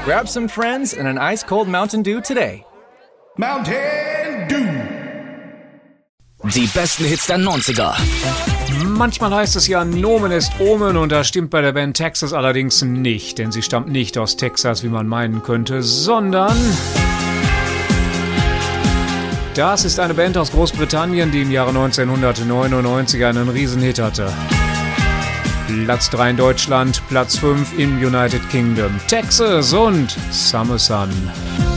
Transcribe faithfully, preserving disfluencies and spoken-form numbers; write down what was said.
Grab some friends and an ice-cold Mountain Dew today. Mountain Dew. Die besten Hits der neunziger. Manchmal heißt es ja, Nomen ist Omen, und das stimmt bei der Band Texas allerdings nicht, denn sie stammt nicht aus Texas, wie man meinen könnte, sondern das ist eine Band aus Großbritannien, die im Jahre neunzehnhundertneunundneunzig einen Riesenhit hatte. Platz drei in Deutschland, Platz fünf im United Kingdom. Texas und Summer Sun.